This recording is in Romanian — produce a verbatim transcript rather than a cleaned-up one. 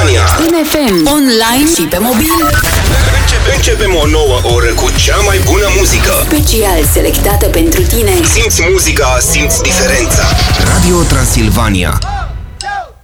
Transilvania. În F M, online și pe mobil. Începe, începem o nouă oră cu cea mai bună muzică. Special selectată pentru tine. Simți muzica, simți diferența. Radio Transilvania.